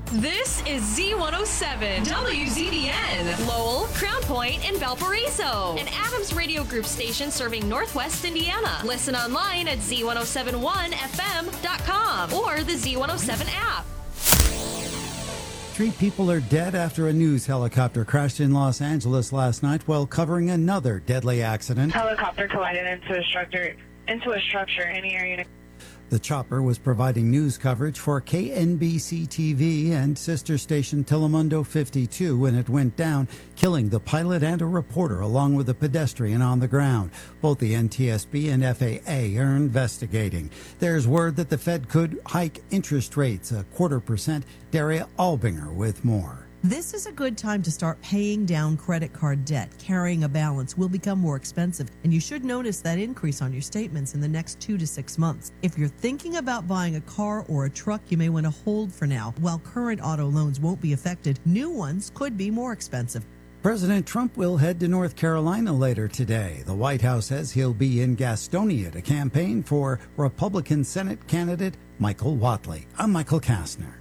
This is Z107, WZDN, Lowell, Crown Point, and Valparaiso, an Adams Radio Group station serving Northwest Indiana. Listen online at Z1071FM.com or the Z107 app. 3 people are dead after a news helicopter crashed in Los Angeles last night while covering another deadly accident. Helicopter collided into a structure in the area. The chopper was providing news coverage for KNBC TV and sister station Telemundo 52 when it went down, killing the pilot and a reporter along with a pedestrian on the ground. Both the NTSB and FAA are investigating. There's word that the Fed could hike interest rates 0.25%. Daria Albinger with more. This is a good time to start paying down credit card debt. Carrying a balance will become more expensive, and you should notice that increase on your statements in the next 2 to 6 months. If you're thinking about buying a car or a truck, you may want to hold for now. While current auto loans won't be affected, new ones could be more expensive. President Trump will head to North Carolina later today. The White House says he'll be in Gastonia to campaign for Republican Senate candidate Michael Whatley. I'm Michael Kastner.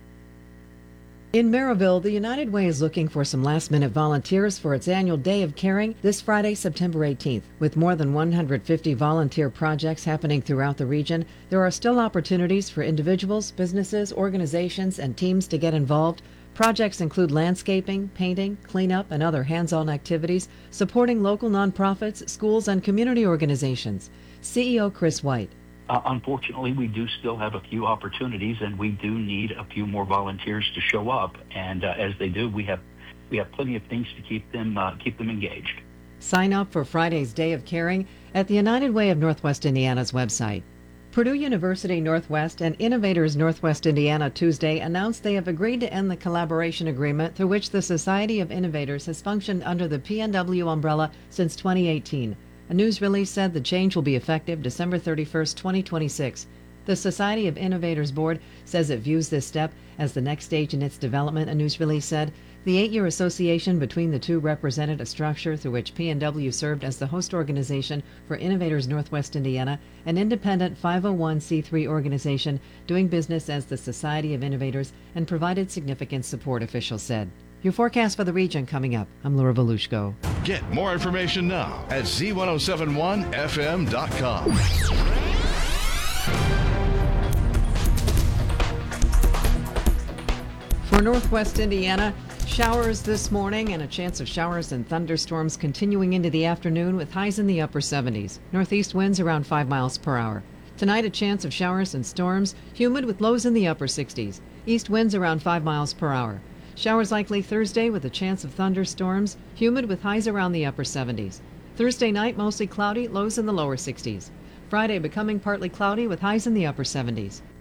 In Maryville, the United Way is looking for some last-minute volunteers for its annual Day of Caring this Friday, September 18th. With more than 150 volunteer projects happening throughout the region, there are still opportunities for individuals, businesses, organizations, and teams to get involved. Projects include landscaping, painting, cleanup, and other hands-on activities, supporting local nonprofits, schools, and community organizations. CEO Chris White. Unfortunately, we do still have a few opportunities, and we do need a few more volunteers to show up. And as they do, we have plenty of things to keep them engaged. Sign up for Friday's Day of Caring at the United Way of Northwest Indiana's website. Purdue University Northwest and Innovators Northwest Indiana Tuesday announced they have agreed to end the collaboration agreement through which the Society of Innovators has functioned under the PNW umbrella since 2018. A news release said the change will be effective December 31st, 2026. The Society of Innovators Board says it views this step as the next stage in its development, a news release said. The 8-year association between the two represented a structure through which PNW served as the host organization for Innovators Northwest Indiana, an independent 501c3 organization doing business as the Society of Innovators, and provided significant support, officials said. Your forecast for the region coming up. I'm Laura Volushko. Get more information now at Z1071FM.com. For Northwest Indiana, showers this morning and a chance of showers and thunderstorms continuing into the afternoon with highs in the upper 70s. Northeast winds around 5 miles per hour. Tonight, a chance of showers and storms, humid with lows in the upper 60s. East winds around 5 miles per hour. Showers likely Thursday with a chance of thunderstorms, humid with highs around the upper 70s. Thursday night, mostly cloudy, lows in the lower 60s. Friday, becoming partly cloudy with highs in the upper 70s.